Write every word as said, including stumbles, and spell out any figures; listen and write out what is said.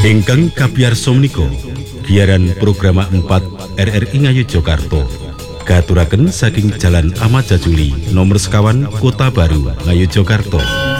Ingkang kabiyarsa menika giaran programa empat R R I Ngayogyakarta katuraken saking Jalan Ahmad Jajuli nomor sekawan Kota Baru Ngayogyakarta.